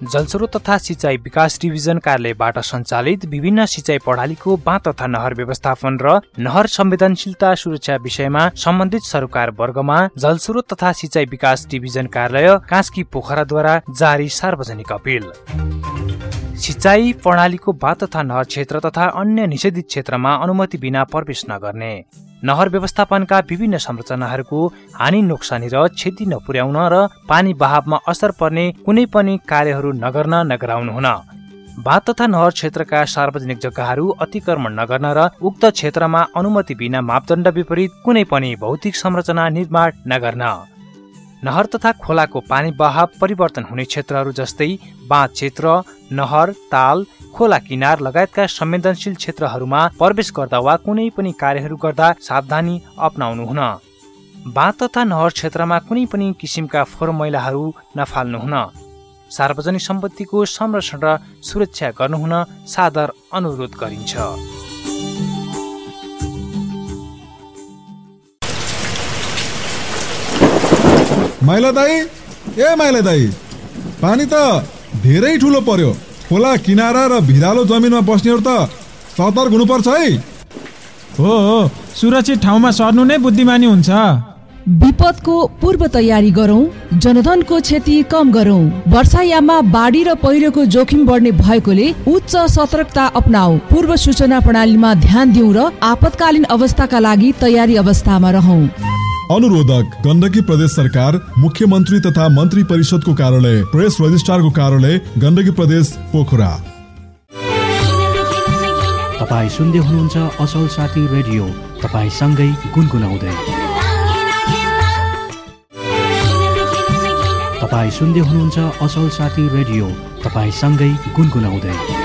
जलस्रोत तथा सिंचाई विकास डिभिजन कार्यालयबाट सञ्चालित विभिन्न सिंचाई प्रणालीको बाँध तथा नहर व्यवस्थापन र नहर संवेदनशीलता सुरक्षा विषयमा सम्बन्धित सरकार वर्गमा जलस्रोत तथा सिंचाई विकास डिभिजन कार्यालय कास्की पोखराद्वारा जारी सार्वजनिक अपील। सिंचाई प्रणालीको बाँध तथा नहर क्षेत्र तथा अन्य निषेधित क्षेत्रमा अनुमति बिना प्रवेश नगर्ने, नहर व्यवस्थापनका विभिन्न संरचनाहरूको हानि नोक्सानी र क्षति नपुर्याउन र पानी बहावमा असर पर्ने कुनै पनि कार्यहरू नगर्न नगराउनु हुन, बाँध तथा नहर क्षेत्रका सार्वजनिक जग्गाहरू अतिक्रमण नगर्न र उक्त क्षेत्रमा अनुमति बिना मापदण्ड विपरीत कुनै पनि भौतिक संरचना निर्माण नगर्न, नहर तथा खोलाको पानी बहाव परिवर्तन हुने क्षेत्रहरू जस्तै बाँध क्षेत्र, नहर, ताल, खोला किनार लगायतका संवेदनशील क्षेत्रहरूमा प्रवेश गर्दा वा कुनै पनि कार्यहरू गर्दा सावधानी अपनाउनु हुन, बाँध तथा नहर क्षेत्रमा कुनै पनि किसिमका फोहोर मैलाहरू नफाल्नु हुन, सार्वजनिक सम्पत्तिको संरक्षण र सुरक्षा गर्नुहुन सादर अनुरोध गरिन्छ। माइला दाई, पानी त धेरै ठुलो पर्यो। खोला किनारा र भिरालो जमिनमा बस्नेहरू त सतर्क हुनुपर्छ है। हो, सुरक्षित ठाउँमा सर्नु नै बुद्धिमानी हुन्छ। विपदको पूर्व तयारी गरौं, जनधनको क्षति कम गरौं। वर्षायाममा बाढी र पहिरोको जोखिम बढ्ने भएकोले उच्च सतर्कता अपनाऊ। पूर्व सूचना प्रणालीमा ध्यान दिउँ र आपतकालीन अवस्थाका लागि तयारी अवस्थामा रहौं। अनुरोधक गण्डकी प्रदेश सरकार, मुख्यमन्त्री तथा मन्त्री परिषदको कार्यालय, प्रेस रजिस्ट्रारको कार्यालय, गण्डकी प्रदेश पोखरा। तपाईँ सुन्दै हुनुहुन्छ असल साथी रेडियो, तपाईँ सँगै गुनगुनाउँदै। तपाईँ सुन्दै हुनुहुन्छ असल साथी रेडियो, तपाईँ सँगै गुनगुनाउँदै।